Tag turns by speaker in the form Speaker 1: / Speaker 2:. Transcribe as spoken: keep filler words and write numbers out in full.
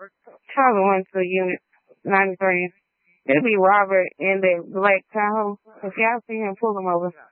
Speaker 1: Charlie went to the unit ninety-three. It'll be Robert in the black Tahoe. If y'all see him, pull him over.